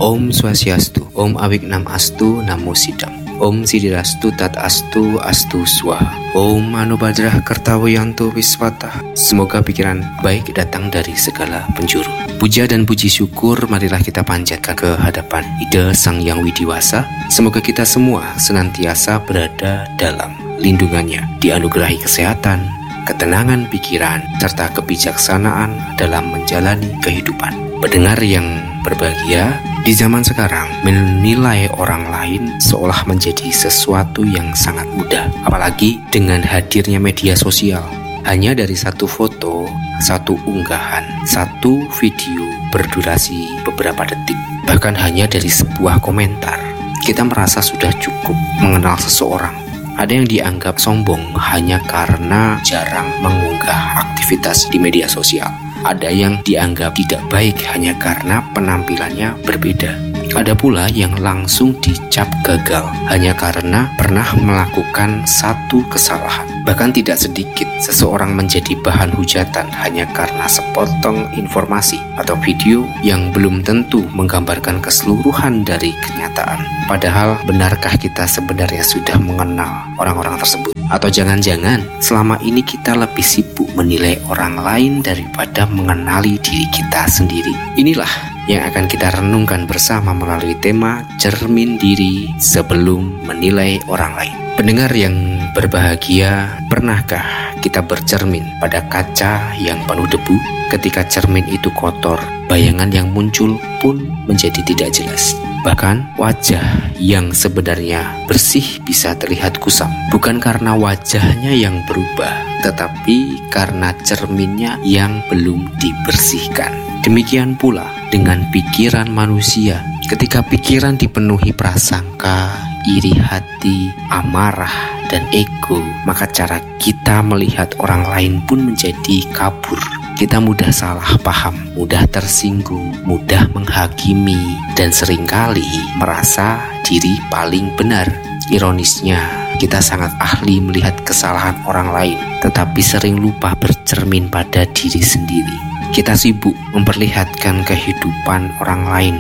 Om Swastiastu, Om Awiknam Astu, Namo Sidam, Om Sidirastu Tat Astu, Astu Swaha, Om Anubadrah Kartawayanto Wiswatah. Semoga pikiran baik datang dari segala penjuru. Puja dan puji syukur marilah kita panjatkan ke hadapan Ida Sang Yang Widiwasa. Semoga kita semua senantiasa berada dalam lindungannya, dianugerahi kesehatan, ketenangan pikiran, serta kebijaksanaan dalam menjalani kehidupan. Pendengar yang berbahagia, di zaman sekarang menilai orang lain seolah menjadi sesuatu yang sangat mudah, apalagi dengan hadirnya media sosial. Hanya dari satu foto, satu unggahan, satu video berdurasi beberapa detik, bahkan hanya dari sebuah komentar, kita merasa sudah cukup mengenal seseorang. Ada yang dianggap sombong hanya karena jarang mengunggah aktivitas di media sosial. Ada yang dianggap tidak baik hanya karena penampilannya berbeda. Ada pula yang langsung dicap gagal hanya karena pernah melakukan satu kesalahan. Bahkan tidak sedikit seseorang menjadi bahan hujatan hanya karena sepotong informasi atau video yang belum tentu menggambarkan keseluruhan dari kenyataan. Padahal benarkah kita sebenarnya sudah mengenal orang-orang tersebut? Atau jangan-jangan selama ini kita lebih sibuk menilai orang lain daripada mengenali diri kita sendiri? Inilah yang akan kita renungkan bersama melalui tema cermin diri sebelum menilai orang lain. Pendengar yang berbahagia, pernahkah kita bercermin pada kaca yang penuh debu? Ketika cermin itu kotor, bayangan yang muncul pun menjadi tidak jelas. Bahkan wajah yang sebenarnya bersih bisa terlihat kusam, bukan karena wajahnya yang berubah, tetapi karena cerminnya yang belum dibersihkan. Demikian pula dengan pikiran manusia. Ketika pikiran dipenuhi prasangka, iri hati, amarah, dan ego, maka cara kita melihat orang lain pun menjadi kabur. Kita mudah salah paham, mudah tersinggung, mudah menghakimi, dan seringkali merasa diri paling benar. Ironisnya, kita sangat ahli melihat kesalahan orang lain, tetapi sering lupa bercermin pada diri sendiri. Kita sibuk memperlihatkan kehidupan orang lain,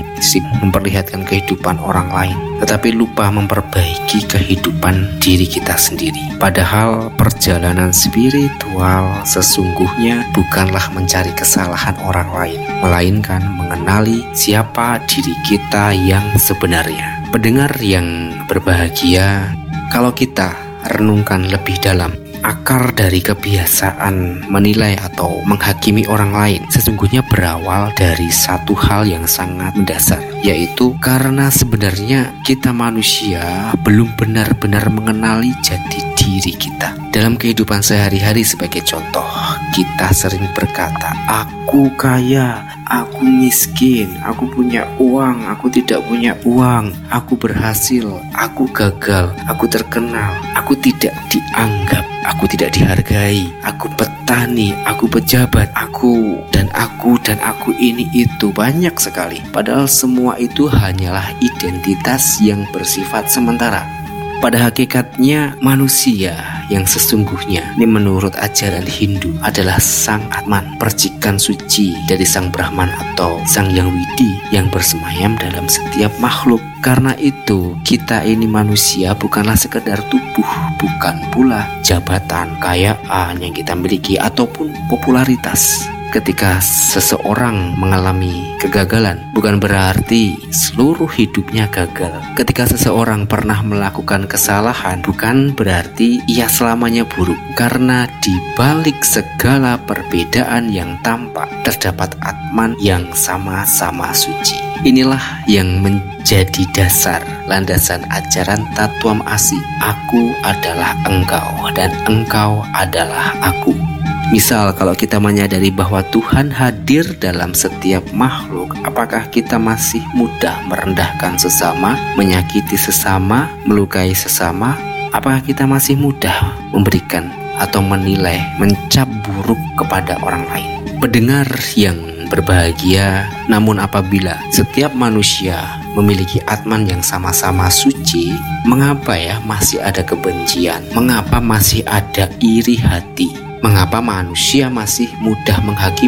tetapi lupa memperbaiki kehidupan diri kita sendiri. Padahal perjalanan spiritual sesungguhnya bukanlah mencari kesalahan orang lain, melainkan mengenali siapa diri kita yang sebenarnya. Pendengar yang berbahagia, kalau kita renungkan lebih dalam, akar dari kebiasaan menilai atau menghakimi orang lain sesungguhnya berawal dari satu hal yang sangat mendasar, yaitu karena sebenarnya kita manusia belum benar-benar mengenali jati diri kita. Dalam kehidupan sehari-hari sebagai contoh, kita sering berkata, aku kaya, aku miskin, aku punya uang, aku tidak punya uang, aku berhasil, aku gagal, aku terkenal, aku tidak dianggap, aku tidak dihargai, aku petani, aku pejabat, aku dan aku ini itu banyak sekali. Padahal semua itu hanyalah identitas yang bersifat sementara. Pada hakikatnya manusia yang sesungguhnya ini menurut ajaran Hindu adalah Sang Atman, percikan suci dari Sang Brahman atau Sang Yang Widi yang bersemayam dalam setiap makhluk. Karena itu kita ini manusia bukanlah sekedar tubuh, bukan pula jabatan, kekayaan yang kita miliki ataupun popularitas. Ketika seseorang mengalami kegagalan, bukan berarti seluruh hidupnya gagal. Ketika seseorang pernah melakukan kesalahan, bukan berarti ia selamanya buruk. Karena di balik segala perbedaan yang tampak, terdapat Atman yang sama-sama suci. Inilah yang menjadi dasar landasan ajaran Tatwam Asi. Aku adalah engkau dan engkau adalah aku. Misal kalau kita menyadari bahwa Tuhan hadir dalam setiap makhluk, apakah kita masih mudah merendahkan sesama, menyakiti sesama, melukai sesama? Apakah kita masih mudah memberikan atau menilai, mencap buruk kepada orang lain? Pendengar yang berbahagia, namun apabila setiap manusia memiliki Atman yang sama-sama suci, mengapa masih ada kebencian? Mengapa masih ada iri hati? Mengapa manusia masih mudah menghakimi?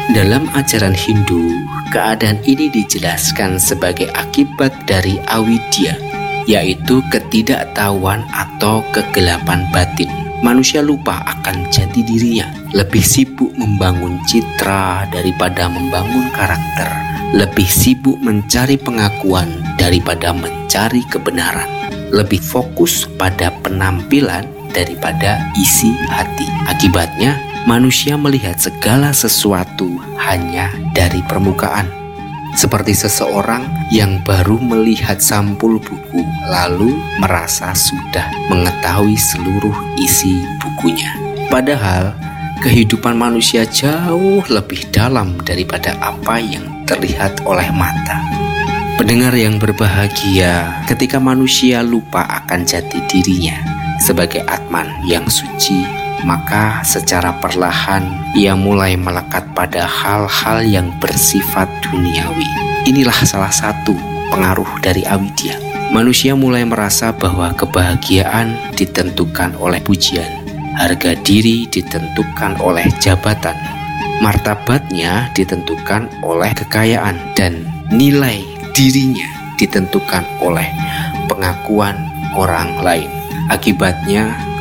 Dalam ajaran Hindu, keadaan ini dijelaskan sebagai akibat dari avidya, yaitu ketidaktahuan atau kegelapan batin. Manusia lupa akan jati dirinya, lebih sibuk membangun citra daripada membangun karakter, lebih sibuk mencari pengakuan daripada mencari kebenaran, lebih fokus pada penampilan daripada isi hati. Akibatnya, manusia melihat segala sesuatu hanya dari permukaan, seperti seseorang yang baru melihat sampul buku lalu merasa sudah mengetahui seluruh isi bukunya. Padahal kehidupan manusia jauh lebih dalam daripada apa yang terlihat oleh mata. Pendengar yang berbahagia, ketika manusia lupa akan jati dirinya sebagai Atman yang suci, maka secara perlahan ia mulai melekat pada hal-hal yang bersifat duniawi. Inilah salah satu pengaruh dari avidya. Manusia mulai merasa bahwa kebahagiaan ditentukan oleh pujian, harga diri ditentukan oleh jabatan, martabatnya ditentukan oleh kekayaan, dan nilai dirinya ditentukan oleh pengakuan orang lain. Akibatnya,